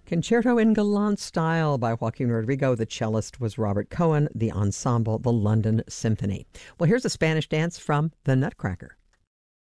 Concerto in Galant Style by Joaquin Rodrigo. The cellist was Robert Cohen. The ensemble, the London Symphony. Well, here's a Spanish dance from The Nutcracker.